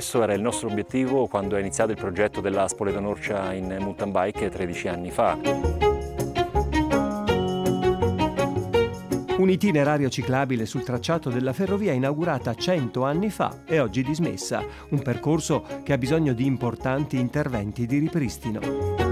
questo era il nostro obiettivo quando è iniziato il progetto della Spoleto Norcia in mountain bike 13 anni fa. Un itinerario ciclabile sul tracciato della ferrovia inaugurata 100 anni fa e oggi dismessa, un percorso che ha bisogno di importanti interventi di ripristino.